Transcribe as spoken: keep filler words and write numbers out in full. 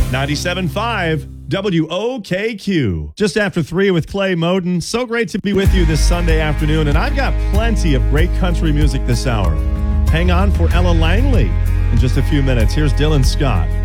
ninety-seven point five W O K Q. Just after three with Clay Moden. So great to be with you this Sunday afternoon, and I've got plenty of great country music this hour. Hang on for Ella Langley in just a few minutes. Here's Dylan Scott.